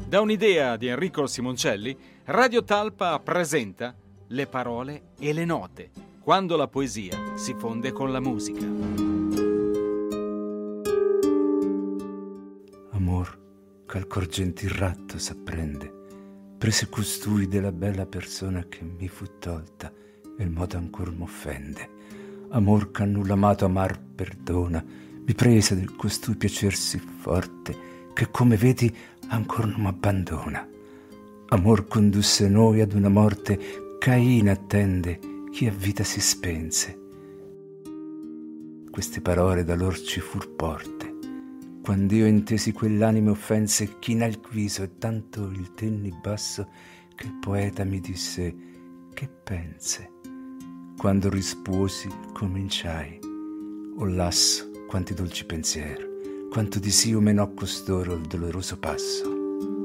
Da un'idea di Enrico Simoncelli, Radio Talpa presenta Le parole e le note, quando la poesia si fonde con la musica. Amor, qual cor gentil ratto s'apprende, prese costui della bella persona che mi fu tolta, e il modo ancor m'offende. Amor che a nulla amato amar perdona, mi prese del costui piacer sì forte, che come vedi ancor non m'abbandona. Amor condusse noi ad una morte Cain attende, chi a vita si spense. Queste parole da lor ci fur porte, quando io intesi quell'anime offense, china il viso e tanto il tenni basso, che il poeta mi disse: che pense? Quando risposi cominciai: o lasso quanti dolci pensier, quanto di sì io menò costoro il doloroso passo.